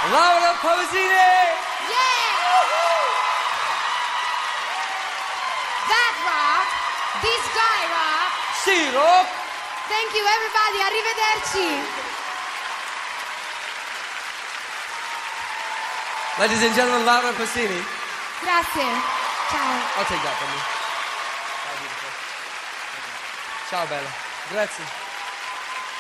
Laura Pausini! Yeah! That rock, this guy rock. Sì, rock! Thank you everybody, arrivederci. Ladies and gentlemen, Laura Pausini. Grazie. Ciao. I'll take that from you. Ciao, bella. Grazie.